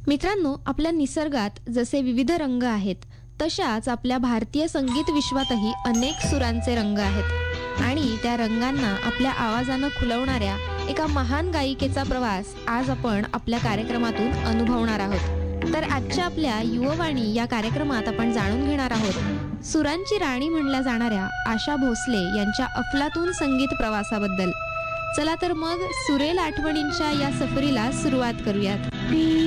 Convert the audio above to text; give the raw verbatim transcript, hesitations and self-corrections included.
मित्रांनो, आपल्या निसर्गात जसे विविध रंग आहेत, तशाच आपल्या भारतीय संगीत विश्वातही अनेक सुरांचे रंग आहेत. आणि त्या रंगांना आपल्या आवाजानं खुलवणाऱ्या एका महान गायिकेचा प्रवास आज आपण आपल्या कार्यक्रमातून अनुभवणार आहोत. तर आजच्या आपल्या युववाणी या कार्यक्रमात आपण जाणून घेणार आहोत सुरांची राणी म्हणल्या जाणाऱ्या आशा भोसले यांच्या अफलातून संगीत प्रवासाबद्दल. चला तर मग सुरेल आठवणींच्या या सफरीला सुरुवात करूयात.